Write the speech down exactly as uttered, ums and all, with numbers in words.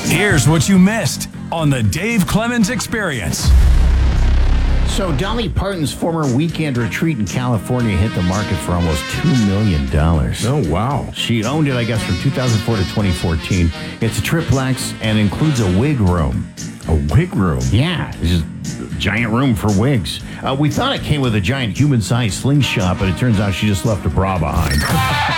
Here's what you missed on the Dave Clemens Experience. So Dolly Parton's former weekend retreat in California hit the market for almost two million dollars. Oh, wow. She owned it, I guess, from two thousand four to twenty fourteen. It's a triplex and includes a wig room. A wig room? Yeah, it's just a giant room for wigs. Uh, we thought it came with a giant human-sized slingshot, but it turns out she just left a bra behind.